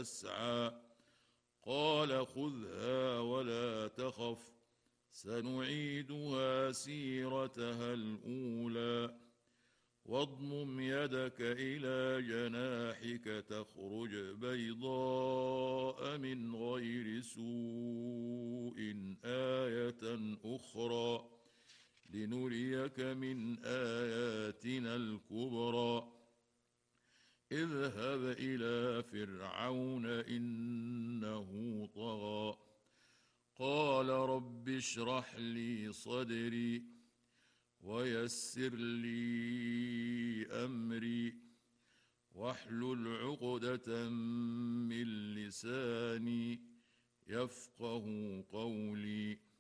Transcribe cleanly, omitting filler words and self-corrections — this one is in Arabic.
يسعى قال خذها ولا تخف سنعيدها سيرتها الأولى واضمم يدك إلى جناحك تخرج بيضاء من غير سوء آية أخرى لنريك من آياتنا الكبرى اذهب إلى فرعون إنه طغى قال رب اشرح لي صدري ويسر لي أمري واحلل عقدة من لساني يفقه قولي